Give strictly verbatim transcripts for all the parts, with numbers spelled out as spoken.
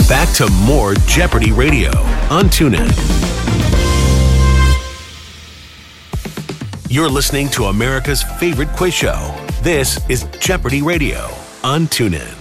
back to more Jeopardy Radio on TuneIn. You're listening to America's favorite quiz show. This is Jeopardy Radio on TuneIn.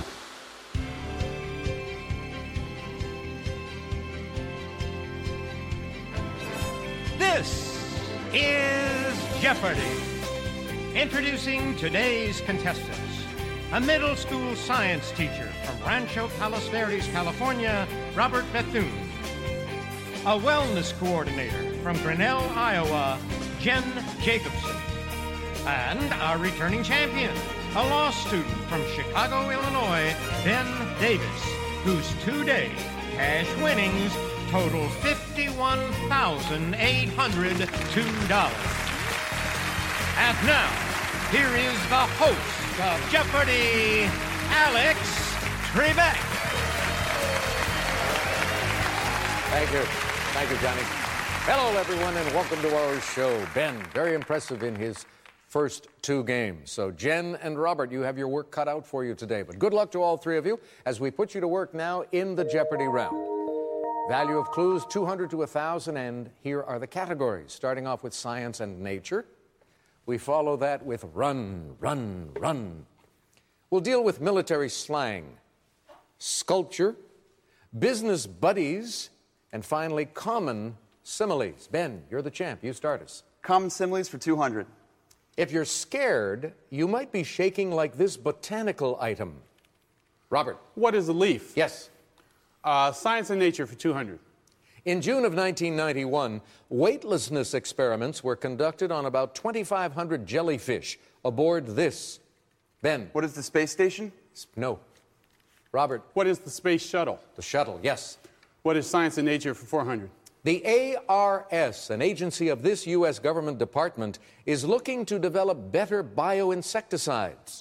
This is Jeopardy! Introducing today's contestants. A middle school science teacher from Rancho Palos Verdes, California, Robert Bethune. A wellness coordinator from Grinnell, Iowa, Jen Jacobson. And our returning champion, a law student from Chicago, Illinois, Ben Davis, whose two-day cash winnings total fifty-one thousand eight hundred two dollars. And now, here is the host of Jeopardy, Alex Trebek. Thank you. Thank you, Johnny. Hello, everyone, and welcome to our show. Ben, very impressive in his first two games. So, Jen and Robert, you have your work cut out for you today. But good luck to all three of you as we put you to work now in the Jeopardy round. Value of clues, two hundred to one thousand, and here are the categories. Starting off with science and nature. We follow that with run, run, run. We'll deal with military slang, sculpture, business buddies, and finally, common similes. Ben, you're the champ. You start us. Common similes for two hundred. If you're scared, you might be shaking like this botanical item. Robert. What is a leaf? Yes. Uh, science and nature for two hundred. In June of nineteen ninety-one, weightlessness experiments were conducted on about twenty-five hundred jellyfish aboard this. Ben. What is the space station? No. Robert. What is the space shuttle? The shuttle, yes. What is science and nature for four hundred? The A R S, an agency of this U S government department, is looking to develop better bioinsecticides.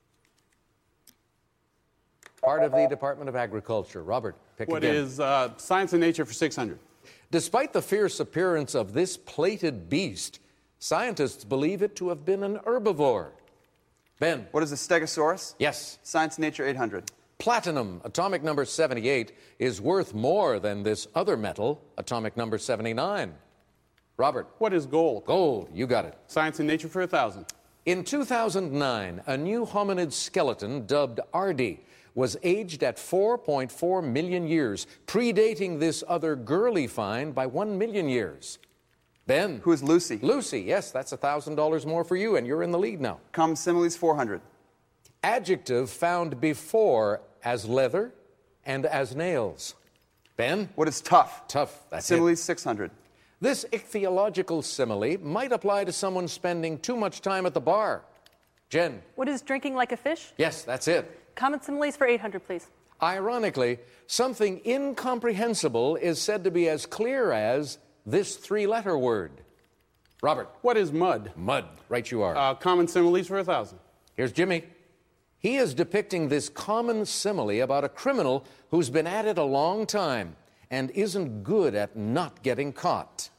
Part of the Department of Agriculture. Robert, pick What again. is uh, science and nature for six hundred? Despite the fierce appearance of this plated beast, scientists believe it to have been an herbivore. Ben. What is a stegosaurus? Yes. Science and nature eight hundred. Platinum, atomic number seventy-eight, is worth more than this other metal, atomic number seventy-nine. Robert. What is gold? Gold, you got it. Science and nature for one thousand. In two thousand nine, a new hominid skeleton dubbed Ardi was aged at four point four million years, predating this other girly find by one million years. Ben. Who is Lucy? Lucy, yes, that's one thousand dollars more for you, and you're in the lead now. Common similes four hundred. Adjective found before as leather and as nails. Ben? What is tough? Tough, that's Similes it. six hundred. This ichthyological simile might apply to someone spending too much time at the bar. Jen? What is drinking like a fish? Yes, that's it. Common similes for eight hundred, please. Ironically, something incomprehensible is said to be as clear as this three-letter word. Robert? What is mud? Mud, right you are. Uh, common similes for one thousand. Here's Jimmy. He is depicting this common simile about a criminal who's been at it a long time and isn't good at not getting caught.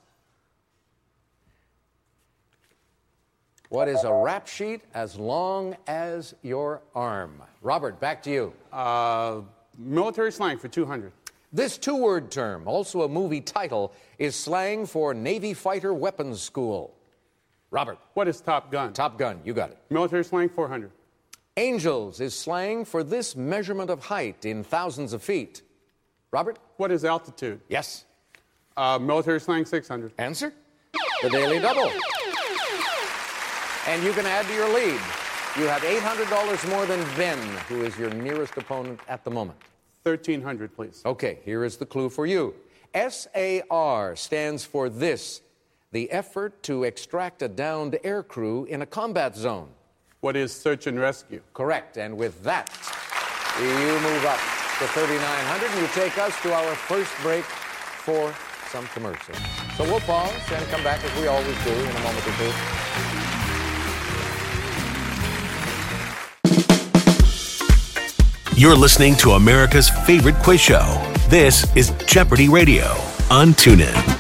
What is a rap sheet as long as your arm? Robert, back to you. Uh, military slang for two hundred. This two-word term, also a movie title, is slang for Navy Fighter Weapons School. Robert. What is Top Gun? Top Gun, you got it. Military slang four hundred. Angels is slang for this measurement of height in thousands of feet. Robert? What is altitude? Yes. Uh, military slang six hundred. Answer? The Daily Double. And you can add to your lead. You have eight hundred dollars more than Ben, who is your nearest opponent at the moment. thirteen hundred, please. Okay, here is the clue for you. S A R stands for this, the effort to extract a downed aircrew in a combat zone. What is search and rescue? Correct, and with that, you move up to thirty-nine hundred, and you take us to our first break for some commercials. So we'll pause and come back as we always do in a moment or two. You're listening to America's favorite quiz show. This is Jeopardy Radio on TuneIn.